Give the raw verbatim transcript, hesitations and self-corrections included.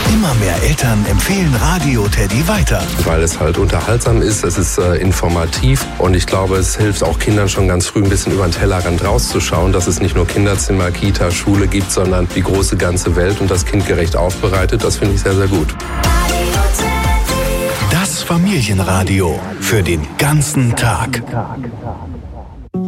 Immer mehr Eltern empfehlen Radio Teddy weiter. Weil es halt unterhaltsam ist, es ist äh, informativ und ich glaube, es hilft auch Kindern schon ganz früh ein bisschen über den Tellerrand rauszuschauen, dass es nicht nur Kinderzimmer, Kita, Schule gibt, sondern die große ganze Welt und das kindgerecht aufbereitet. Das finde ich sehr, sehr gut. Das Familienradio für den ganzen Tag.